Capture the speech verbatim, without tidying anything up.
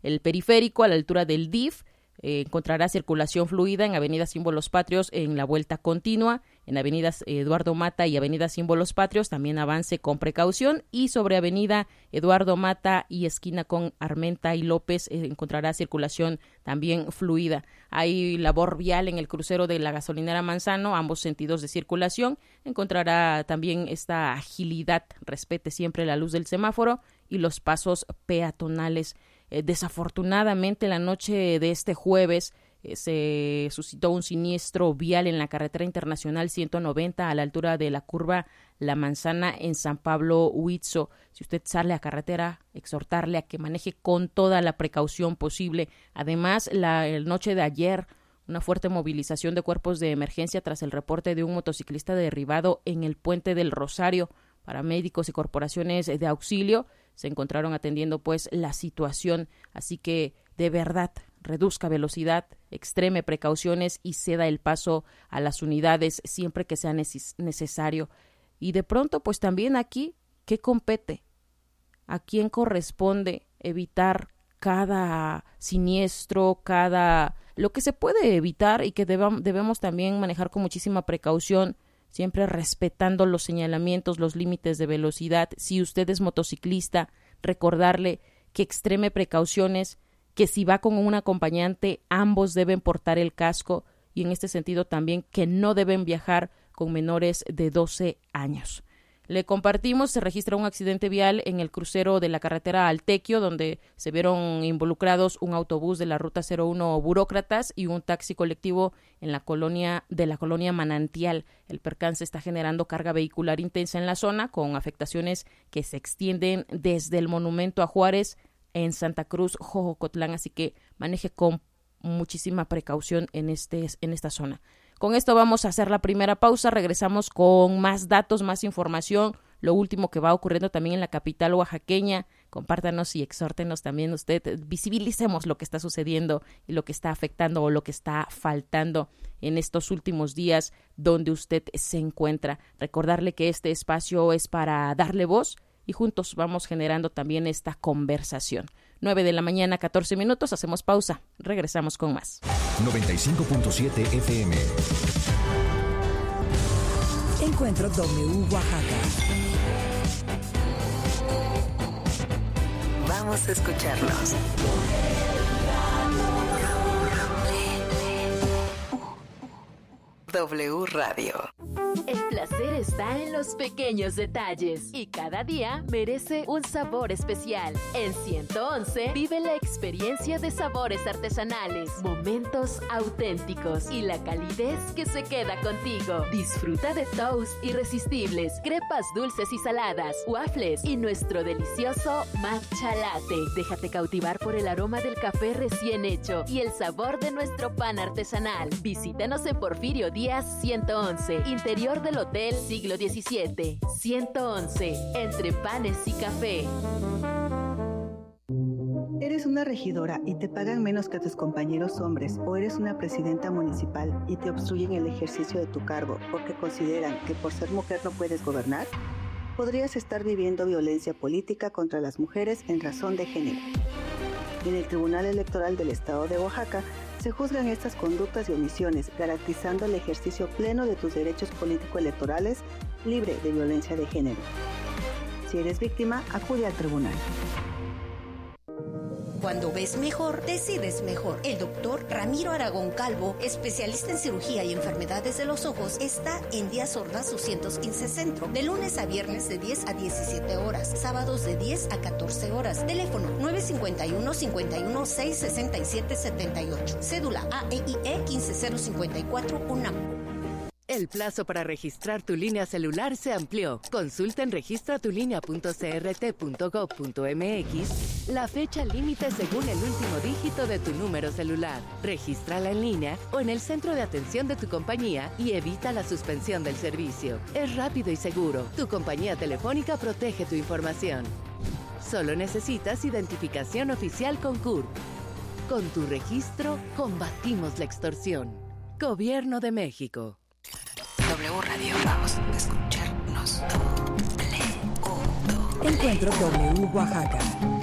el periférico a la altura del D I F. Eh, encontrará circulación fluida en Avenida Símbolos Patrios en la vuelta continua, en Avenidas Eduardo Mata y Avenida Símbolos Patrios también avance con precaución, y sobre Avenida Eduardo Mata y esquina con Armenta y López eh, encontrará circulación también fluida. Hay labor vial en el crucero de la gasolinera Manzano, ambos sentidos de circulación. Encontrará también esta agilidad, respete siempre la luz del semáforo y los pasos peatonales. Eh, desafortunadamente, la noche de este jueves eh, se suscitó un siniestro vial en la carretera internacional ciento noventa a la altura de la curva La Manzana en San Pablo Huitzo. Si usted sale a carretera, exhortarle a que maneje con toda la precaución posible. Además, la, la noche de ayer, una fuerte movilización de cuerpos de emergencia tras el reporte de un motociclista derribado en el Puente del Rosario. Paramédicos y corporaciones de auxilio se encontraron atendiendo pues la situación, así que de verdad reduzca velocidad, extreme precauciones y ceda el paso a las unidades siempre que sea neces- necesario. Y de pronto pues también aquí, ¿qué compete? ¿A quién corresponde evitar cada siniestro, cada lo que se puede evitar y que deba- debemos también manejar con muchísima precaución? Siempre respetando los señalamientos, los límites de velocidad. Si usted es motociclista, recordarle que extreme precauciones, que si va con un acompañante, ambos deben portar el casco, y en este sentido también que no deben viajar con menores de doce años. Le compartimos, se registra un accidente vial en el crucero de la carretera Altequio, donde se vieron involucrados un autobús de la ruta cero uno Burócratas y un taxi colectivo en la colonia de la colonia Manantial. El percance está generando carga vehicular intensa en la zona, con afectaciones que se extienden desde el Monumento a Juárez en Santa Cruz, Jojocotlán, así que maneje con muchísima precaución en este en esta zona. Con esto vamos a hacer la primera pausa, regresamos con más datos, más información, lo último que va ocurriendo también en la capital oaxaqueña. Compártanos y exhórtenos también usted, visibilicemos lo que está sucediendo y lo que está afectando o lo que está faltando en estos últimos días donde usted se encuentra. Recordarle que este espacio es para darle voz y juntos vamos generando también esta conversación. nueve de la mañana, catorce minutos, hacemos pausa, regresamos con más. noventa y cinco punto siete F M. Encuentro W Oaxaca. Vamos a escucharnos. W Radio. El placer está en los pequeños detalles y cada día merece un sabor especial. En ciento once vive la experiencia de sabores artesanales, momentos auténticos y la calidez que se queda contigo. Disfruta de toast irresistibles, crepas dulces y saladas, waffles y nuestro delicioso matcha latte. Déjate cautivar por el aroma del café recién hecho y el sabor de nuestro pan artesanal. Visítanos en Porfirio Díaz ciento once, interior del Hotel Siglo diecisiete. ciento once, entre panes y café. ¿Eres una regidora y te pagan menos que tus compañeros hombres, o eres una presidenta municipal y te obstruyen el ejercicio de tu cargo porque consideran que por ser mujer no puedes gobernar? Podrías estar viviendo violencia política contra las mujeres en razón de género. En el Tribunal Electoral del Estado de Oaxaca se juzgan estas conductas y omisiones, garantizando el ejercicio pleno de tus derechos político-electorales libre de violencia de género. Si eres víctima, acude al tribunal. Cuando ves mejor, decides mejor. El doctor Ramiro Aragón Calvo, especialista en cirugía y enfermedades de los ojos, está en Díaz Ordaz doscientos quince Centro, de lunes a viernes de diez a diecisiete horas, sábados de diez a catorce horas. Teléfono nueve cinco uno, cinco uno seis, seis siete siete ocho. Cédula A E I E quince cero cincuenta y cuatro UNAM. El plazo para registrar tu línea celular se amplió. Consulta en registra tu línea punto c r t punto gob punto m x la fecha límite según el último dígito de tu número celular. Regístrala en línea o en el centro de atención de tu compañía y evita la suspensión del servicio. Es rápido y seguro. Tu compañía telefónica protege tu información. Solo necesitas identificación oficial con C U R. Con tu registro, combatimos la extorsión. Gobierno de México. W Radio, vamos a escucharnos. Encuentro W Oaxaca.